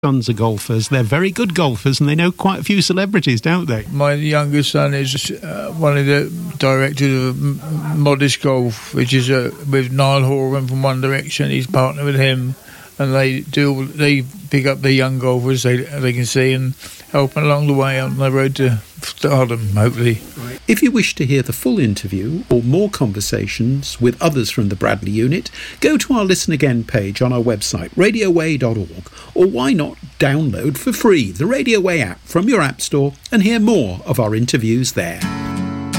sons are golfers. They're very good golfers, and they know quite a few celebrities, don't they? My younger son is one of the directors of Modest Golf, which is with Niall Horan from One Direction. He's partnered with him, and they pick up the young golfers they can see and help them along the way on the road to stardom, hopefully. If you wish to hear the full interview or more conversations with others from the Bradley unit, go to our Listen Again page on our website, radioway.org, or why not download for free the Radio Way app from your app store and hear more of our interviews there.